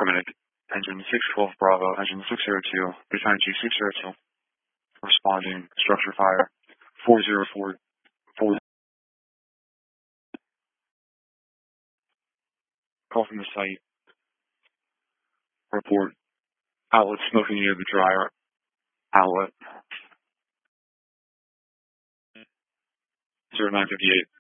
Affirmative. Engine 612 Bravo, engine 602, Battalion Chief 602. Responding, structure fire, 404, 4. Call from the site. Report. Outlet smoking near the dryer. Outlet. 0958.